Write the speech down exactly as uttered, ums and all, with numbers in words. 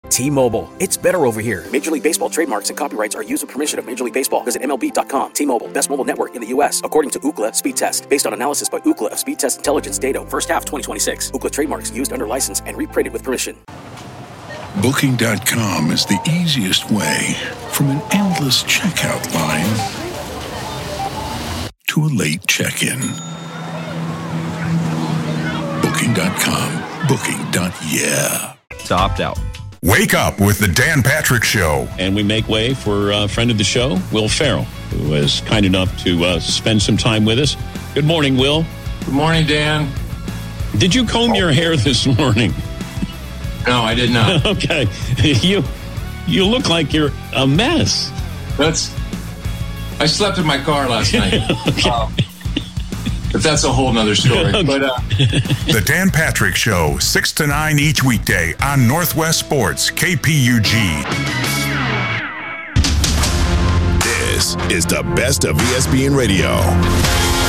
T-Mobile, it's better over here. Major League Baseball trademarks and copyrights are used with permission of Major League Baseball. Visit M L B dot com. T-Mobile, best mobile network in the U S, according to Ookla Speed Test. Based on analysis by Ookla of Speed Test Intelligence data, first half twenty twenty-six. Ookla trademarks used under license and reprinted with permission. Booking dot com is the easiest way from an endless checkout line to a late check-in. Booking dot com. Booking. Yeah. To opt out. Wake up with the Dan Patrick Show. And we make way for a friend of the show, Will Ferrell, who was kind enough to uh, spend some time with us. Good morning, Will. Good morning, Dan. Did you comb your hair this morning? No, I did not. Okay. You you look like you're a mess. That's. I slept in my car last night. Okay. Um, but that's a whole nother story. Okay. But uh, The Dan Patrick Show, six to nine each weekday on Northwest Sports, K P U G. This is the best of E S P N Radio.